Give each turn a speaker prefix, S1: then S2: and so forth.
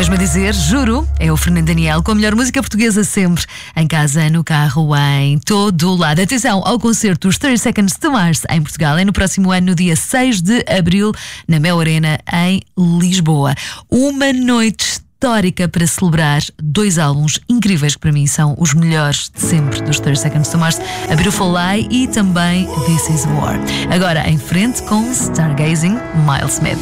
S1: mesmo a dizer, juro, é o Fernando Daniel com a melhor música portuguesa sempre, em casa, no carro, em todo o lado. Atenção ao concerto dos 30 Seconds to Mars em Portugal, é no próximo ano, no dia 6 de abril, na Mel Arena, em Lisboa. Uma noite histórica para celebrar dois álbuns incríveis que para mim são os melhores de sempre dos 30 Seconds to Mars, A Beautiful Lie e também This Is War. Agora em frente com Stargazing, Miles Smith.